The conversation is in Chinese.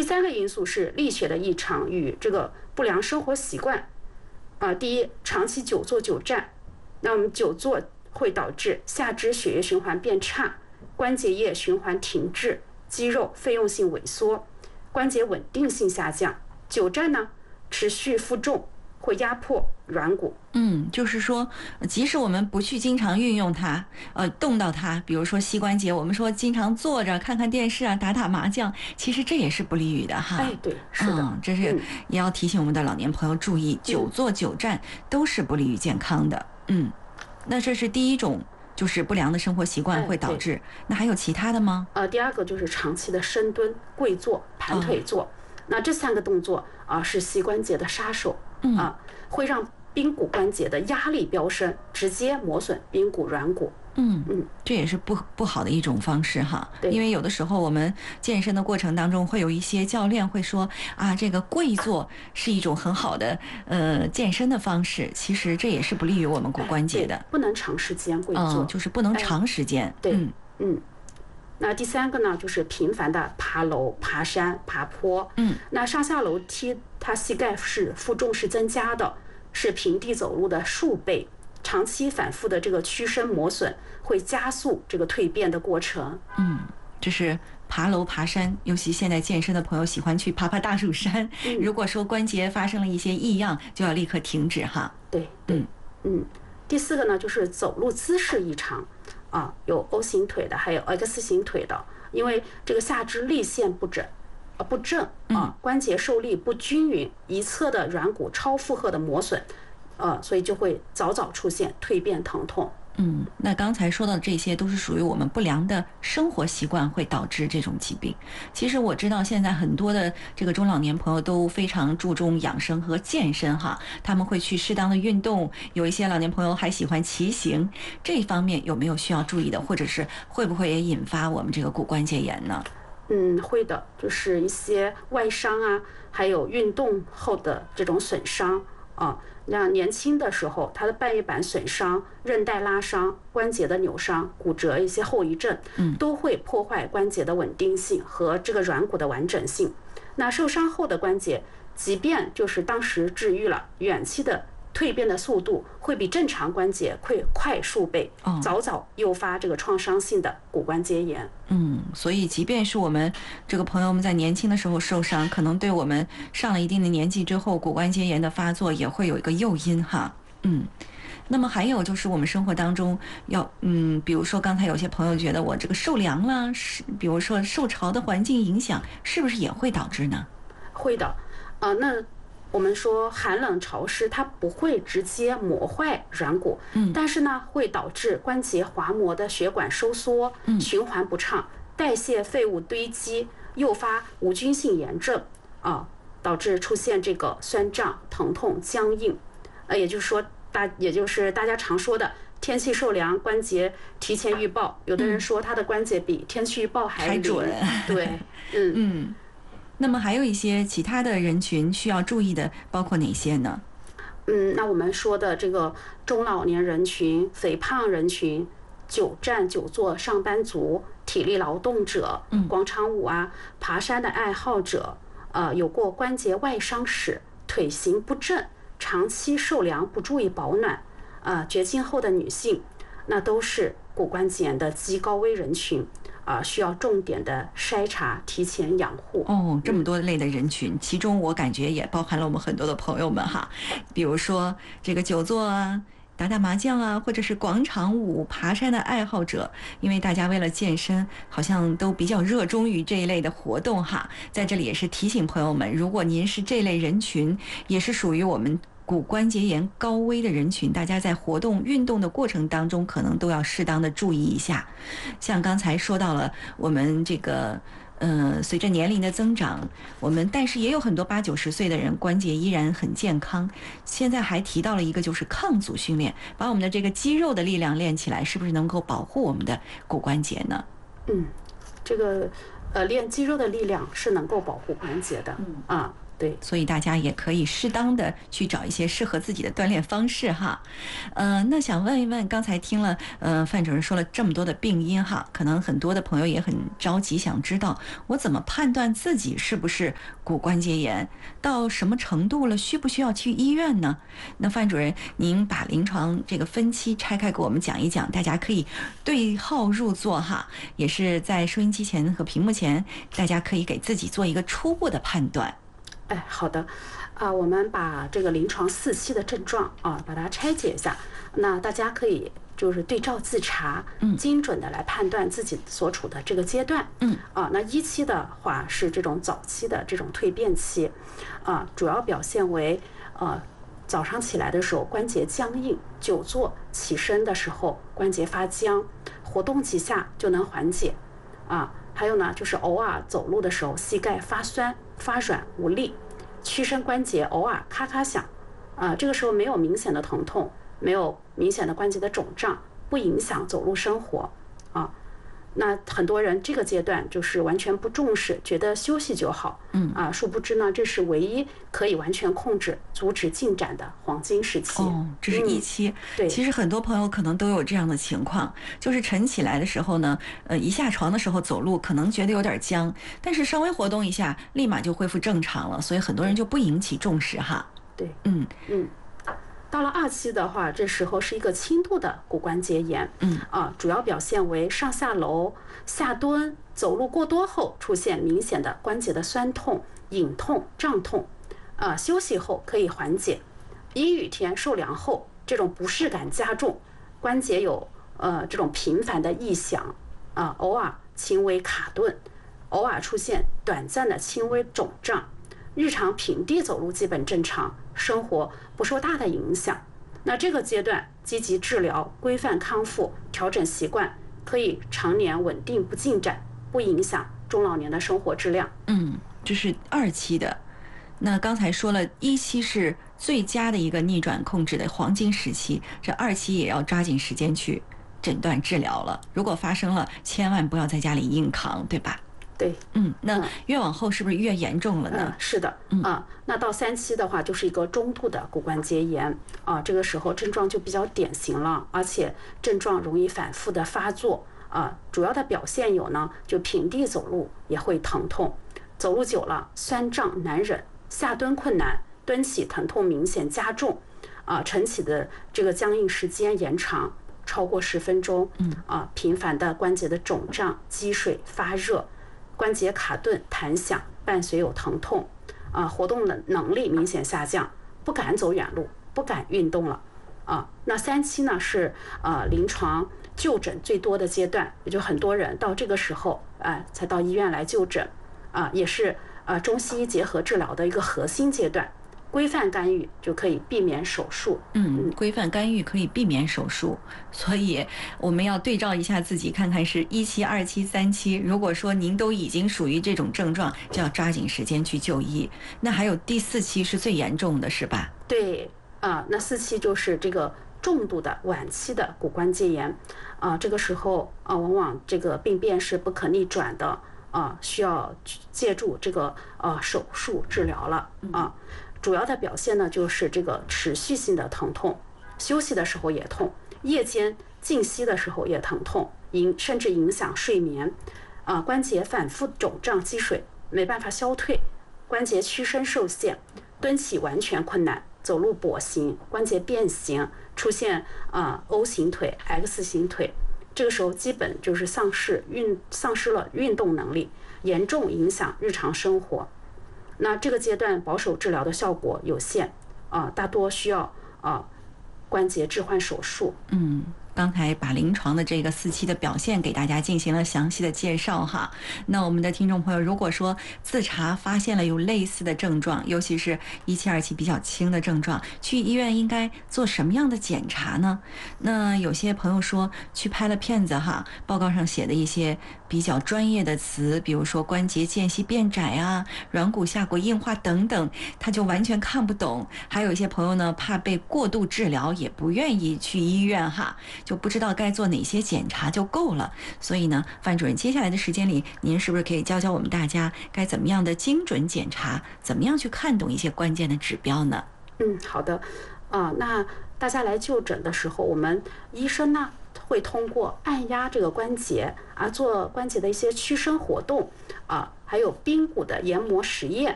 三个因素是力学的异常与这个不良生活习惯。第一，长期久坐久站，那我们久坐会导致下肢血液循环变差，关节液循环停滞，肌肉费用性萎缩，关节稳定性下降。久站呢，持续负重会压迫软骨。 就是说，即使我们不去经常运用它，动到它，比如说膝关节，我们说经常坐着看看电视啊，打打麻将，其实这也是不利于的哈。 对，是的， 这是也要提醒我们的老年朋友注意，久坐久站都是不利于健康的。那这是第一种，就是不良的生活习惯会导致。那还有其他的吗？ 第二个就是长期的深蹲、跪坐、盘腿坐。那这三个动作是膝关节的杀手会让髌骨关节的压力飙升，直接磨损髌骨软骨。 这也是不好的一种方式哈。因为有的时候我们健身的过程当中，会有一些教练会说这个跪坐是一种很好的健身的方式，其实这也是不利于我们骨关节的。 不能长时间跪坐， 就是不能长时间。 那第三个呢，就是频繁的爬楼、爬山、爬坡。那上下楼梯，它膝盖负重是增加的，是平地走路的数倍。长期反复的这个屈伸磨损，会加速这个蜕变的过程。 这是爬楼爬山，尤其现在健身的朋友喜欢去爬大树山。如果说关节发生了一些异样，就要立刻停止哈。 对。第四个呢，就是走路姿势异常。有 O 型腿的，还有 X 型腿的，因为这个下肢力线不正，关节受力不均匀，一侧的软骨超负荷的磨损，所以就会早出现蜕变疼痛。 那刚才说到的这些都是属于我们不良的生活习惯会导致这种疾病。其实我知道现在很多的这个中老年朋友都非常注重养生和健身哈，他们会去适当的运动，有一些老年朋友还喜欢骑行，这一方面有没有需要注意的，或者是会不会也引发我们这个骨关节炎呢？ 会的，就是一些外伤还有运动后的这种损伤那年轻的时候，他的半月板损伤、韧带拉伤、关节的扭伤、骨折一些后遗症，都会破坏关节的稳定性和这个软骨的完整性。那受伤后的关节，即便就是当时治愈了，远期的蜕变的速度会比正常关节快数倍，早诱发这个创伤性的骨关节炎。 所以即便是我们这个朋友们在年轻的时候受伤，可能对我们上了一定的年纪之后，骨关节炎的发作也会有一个诱因哈。那么还有就是我们生活当中要比如说刚才有些朋友觉得我这个受凉了，比如说受潮的环境影响，是不是也会导致呢？ 会的。那我们说寒冷潮湿，它不会直接磨坏软骨，但是呢，会导致关节滑膜的血管收缩，循环不畅，代谢废物堆积，诱发无菌性炎症导致出现这个酸胀、疼痛、僵硬。也就是大家常说的天气受凉，关节提前预报。有的人说他的关节比天气预报还准。 对， 那么还有一些其他的人群需要注意的，包括哪些呢？ 那我们说的这个中老年人群、肥胖人群、久站久坐上班族、体力劳动者、广场舞爬山的爱好者，有过关节外伤史、腿型不正、长期受凉不注意保暖，绝经后的女性，那都是骨关节炎的极高危人群。需要重点的筛查，提前养护。 这么多类的人群，其中我感觉也包含了我们很多的朋友们哈，比如说这个久坐打麻将或者是广场舞、爬山的爱好者，因为大家为了健身，好像都比较热衷于这一类的活动哈。在这里也是提醒朋友们，如果您是这类人群，也是属于我们骨关节炎高危的人群，大家在活动运动的过程当中，可能都要适当的注意一下。像刚才说到了，我们这个随着年龄的增长，但是也有很多80、90岁的人关节依然很健康。现在还提到了一个，就是抗阻训练，把我们的这个肌肉的力量练起来，是不是能够保护我们的骨关节呢？ 这个练肌肉的力量是能够保护关节的对， 所以大家也可以适当的去找一些适合自己的锻炼方式哈。那想问一问，刚才听了范主任说了这么多的病因哈，可能很多的朋友也很着急，想知道我怎么判断自己是不是骨关节炎，到什么程度了，需不需要去医院呢？那范主任，您把临床这个分期拆开给我们讲一讲，大家可以对号入座哈，也是在收音机前和屏幕前，大家可以给自己做一个初步的判断。 哎，好的，我们把这个临床4期的症状把它拆解一下，那大家可以就是对照自查，精准的来判断自己所处的这个阶段。那1期的话是这种早期的这种蜕变期，主要表现为早上起来的时候关节僵硬，久坐起身的时候关节发僵，活动几下就能缓解。还有呢，就是偶尔走路的时候膝盖发酸、发软、无力，屈伸关节偶尔咔咔响，这个时候没有明显的疼痛，没有明显的关节的肿胀，不影响走路生活那很多人这个阶段就是完全不重视，觉得休息就好，殊不知呢，这是唯一可以完全控制、阻止进展的黄金时期。 这是1期。 对， 其实很多朋友可能都有这样的情况，就是晨起来的时候呢，一下床的时候走路可能觉得有点僵，但是稍微活动一下，立马就恢复正常了，所以很多人就不引起重视哈。 对，到了2期的话，这时候是一个轻度的骨关节炎，主要表现为上下楼、下蹲、走路过多后出现明显的关节的酸痛、隐痛、胀痛，休息后可以缓解。阴雨天受凉后，这种不适感加重，关节有这种频繁的异响，偶尔轻微卡顿，偶尔出现短暂的轻微肿胀。日常平地走路基本正常，生活不受大的影响。那这个阶段积极治疗、规范康复、调整习惯，可以常年稳定不进展，不影响中老年的生活质量。 这是2期的。那刚才说了1期是最佳的一个逆转控制的黄金时期，这2期也要抓紧时间去诊断治疗了。如果发生了，千万不要在家里硬扛，对吧？ 对， 那越往后是不是越严重了呢？ 是的，那到3期的话，就是一个中度的骨关节炎，这个时候症状就比较典型了，而且症状容易反复的发作，主要的表现有呢，就平地走路也会疼痛，走路久了酸胀难忍，下蹲困难，蹲起疼痛明显加重，晨起的这个僵硬时间延长超过10分钟，频繁的关节的肿胀、积水、发热。关节卡顿、弹响，伴随有疼痛，活动的能力明显下降，不敢走远路，不敢运动了，那3期呢是临床就诊最多的阶段，也就很多人到这个时候才到医院来就诊，也是中西医结合治疗的一个核心阶段。规范干预就可以避免手术。 规范干预可以避免手术，所以我们要对照一下自己，看看是1期、2期、3期。如果说您都已经属于这种症状，就要抓紧时间去就医。那还有第4期是最严重的，是吧？ 对，那4期就是这个重度的晚期的骨关节炎，这个时候往往这个病变是不可逆转的，需要借助这个手术治疗了主要的表现呢，就是这个持续性的疼痛，休息的时候也痛，夜间静息的时候也疼痛，甚至影响睡眠，关节反复肿胀积水，没办法消退，关节屈伸受限，蹲起完全困难，走路跛行，关节变形，出现O 型腿、X 型腿，这个时候基本就是丧失了运动能力，严重影响日常生活。那这个阶段保守治疗的效果有限，大多需要关节置换手术。 刚才把临床的这个4期的表现给大家进行了详细的介绍哈。那我们的听众朋友，如果说自查发现了有类似的症状，尤其是1期、2期比较轻的症状，去医院应该做什么样的检查呢？那有些朋友说去拍了片子哈，报告上写的一些比较专业的词，比如说关节间隙变窄啊、软骨下骨硬化等等，他就完全看不懂。还有一些朋友呢，怕被过度治疗，也不愿意去医院哈。 就不知道该做哪些检查就够了。所以呢，范主任，接下来的时间里，您是不是可以教教我们大家该怎么样的精准检查，怎么样去看懂一些关键的指标呢？ 好的。那大家来就诊的时候，我们医生呢会通过按压这个关节做关节的一些屈伸活动还有髌骨的研磨实验